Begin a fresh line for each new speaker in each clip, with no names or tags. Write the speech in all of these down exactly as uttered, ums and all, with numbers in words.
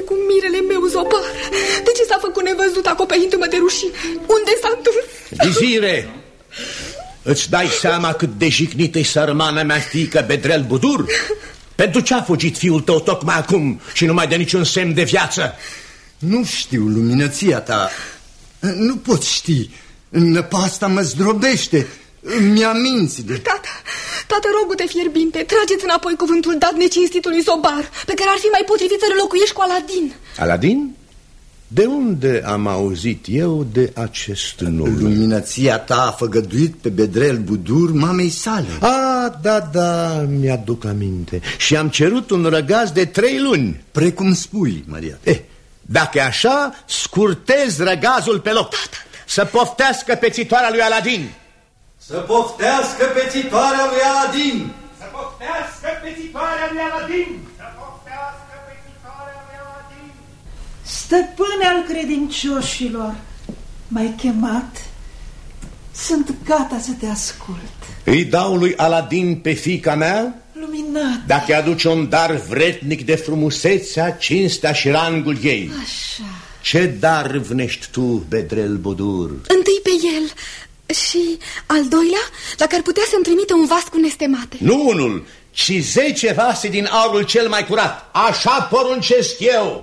cu mirele meu, Zobar? De ce s-a făcut nevăzut acoperindu-mă de rușine? Unde s-a dus?
Vizire, îți dai seama cât de jignită-i sărmana mea fiică Bedrel Budur? Pentru ce a fugit fiul tău tocmai acum și nu mai dă niciun semn de viață?
Nu știu, luminăția ta. Nu pot ști. Năpasta mă zdrobește. Mi-a minți de...
Tata, tată, rogu-te fierbinte, trageți înapoi cuvântul dat necinstitului Zobar, pe care ar fi mai potrivit să relocuiești cu Aladin.
Aladin? De unde am auzit eu de acest nume?
Luminăția ta a făgăduit pe Bedrel Budur mamei sale.
Ah, da, da, mi-aduc aminte. Și am cerut un răgaz de trei luni.
Precum spui, Maria.
Eh, dacă e așa, scurtez răgazul pe loc. Da, da, da. Să poftească pețitoarea lui Aladin.
Să poftească pețitoarea lui Aladin.
Să poftească pețitoarea lui Aladin. Să poftească pețitoarea lui Aladin.
Stăpâne al credincioșilor, m-ai chemat? Sunt gata să te ascult.
Îi dau lui Aladin pe fiica mea?
Luminat.
Dacă aduce un dar vrednic de frumusețea, cinstea și rangul ei.
Așa.
Ce dar râvnești tu, Bedrel Budur?
Întâi pe el. Și al doilea, dacă ar putea să-mi trimite un vas cu nestemate.
Nu unul, ci zece vase din aurul cel mai curat. Așa poruncesc eu.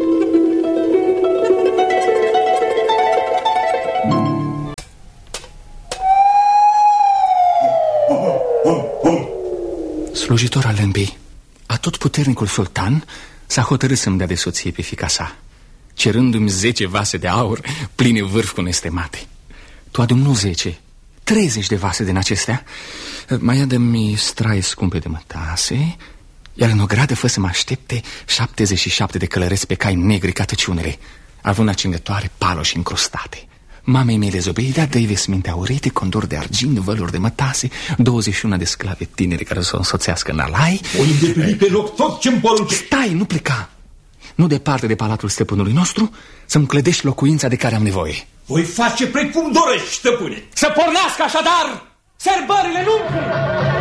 Slujitor al Lâmbii, atotputernicul sultan s-a hotărât să-mi dea de soție pe fiica sa, cerându-mi zece vase de aur pline vârf cu nestemate. Tu adu-mi nu zece, treizeci de vase din acestea. Mai adă-mi straie scumpe de mătase, iar în ogradă fă să mă aștepte șaptezeci și șapte de călăreți pe cai negri ca tăciunele, având acingătoare, paloși încrustate. Mamei mele Zobeida dă-i vesminte aurite, condor de argint, văluri de mătase, douăzeci și unu de sclave tineri care să o însoțească în alai.
O îndeplini pe loc tot ce-mi poruncești.
Stai, nu pleca. Nu departe de palatul stăpânului nostru, să-mi clădești locuința de care am nevoie.
Voi face precum dorești, stăpâne.
Să pornească așadar sărbările lungii!